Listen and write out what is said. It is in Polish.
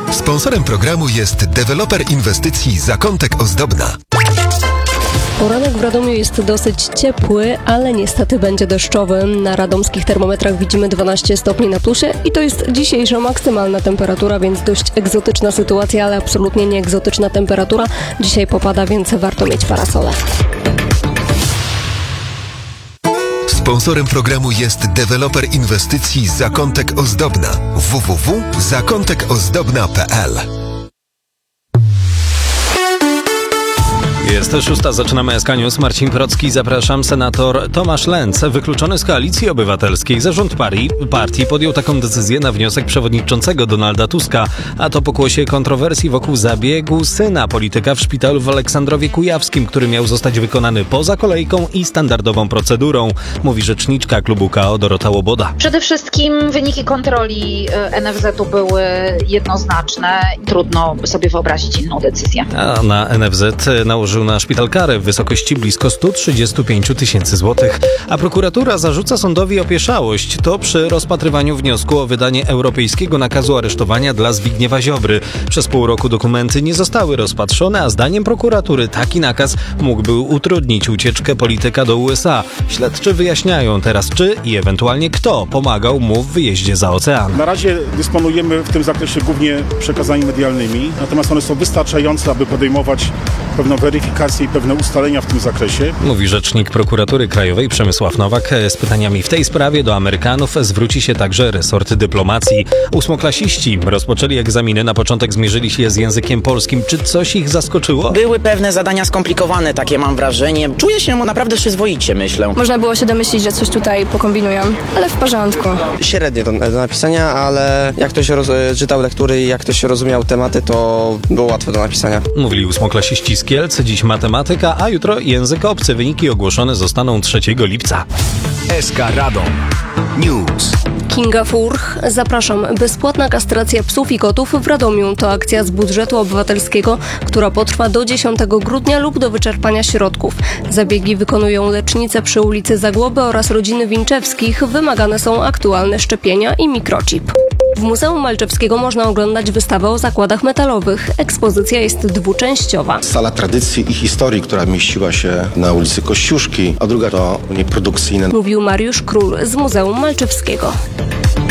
Sponsorem programu jest deweloper inwestycji Zakątek Ozdobna. Poranek w Radomiu jest dosyć ciepły, ale niestety będzie deszczowy. Na radomskich termometrach widzimy 12 stopni na plusie i to jest dzisiejsza maksymalna temperatura, więc dość egzotyczna sytuacja, ale absolutnie nie egzotyczna temperatura. Dzisiaj popada, więc warto mieć parasole. Sponsorem programu jest deweloper inwestycji Zakątek Ozdobna. www.zakątekozdobna.pl. Jest 6, zaczynamy SK News. Marcin Procki, zapraszam. Senator Tomasz Lenz, wykluczony z Koalicji Obywatelskiej. Zarząd partii podjął taką decyzję na wniosek przewodniczącego Donalda Tuska, a to pokłosie kontrowersji wokół zabiegu syna polityka w szpitalu w Aleksandrowie Kujawskim, który miał zostać wykonany poza kolejką i standardową procedurą, mówi rzeczniczka klubu KO Dorota Łoboda. Przede wszystkim wyniki kontroli NFZ-u były jednoznaczne. Trudno sobie wyobrazić inną decyzję. A na NFZ nałożył na szpital karę w wysokości blisko 135 tysięcy złotych, a prokuratura zarzuca sądowi opieszałość. To przy rozpatrywaniu wniosku o wydanie europejskiego nakazu aresztowania dla Zbigniewa Ziobry. Przez pół roku dokumenty nie zostały rozpatrzone, a zdaniem prokuratury taki nakaz mógłby utrudnić ucieczkę polityka do USA. Śledczy wyjaśniają teraz, czy i ewentualnie kto pomagał mu w wyjeździe za ocean. Na razie dysponujemy w tym zakresie głównie przekazami medialnymi, natomiast one są wystarczające, aby podejmować pewną weryfikację i pewne ustalenia w tym zakresie. Mówi rzecznik prokuratury krajowej Przemysław Nowak. Z pytaniami w tej sprawie do Amerykanów zwróci się także resort dyplomacji. Ósmoklasiści rozpoczęli egzaminy. Na początek zmierzyli się z językiem polskim. Czy coś ich zaskoczyło? Były pewne zadania skomplikowane, takie mam wrażenie. Czuję się naprawdę przyzwoicie, myślę. Można było się domyślić, że coś tutaj pokombinują, ale w porządku. Średnie do napisania, ale jak ktoś czytał lektury i jak ktoś rozumiał tematy, to było łatwe do napisania. Mówili ósmoklasiści z Kielc. Dziś matematyka, a jutro język obcy. Wyniki ogłoszone zostaną 3 lipca. SK Radom News. Kinga Furch, zapraszam. Bezpłatna kastracja psów i kotów w Radomiu to akcja z budżetu obywatelskiego, która potrwa do 10 grudnia lub do wyczerpania środków. Zabiegi wykonują lecznice przy ulicy Zagłoby oraz rodziny Winczewskich. Wymagane są aktualne szczepienia i mikrochip. W Muzeum Malczewskiego można oglądać wystawę o zakładach metalowych. Ekspozycja jest dwuczęściowa. Sala tradycji i historii, która mieściła się na ulicy Kościuszki, a druga to produkcyjne. Mówił Mariusz Król z Muzeum Malczewskiego.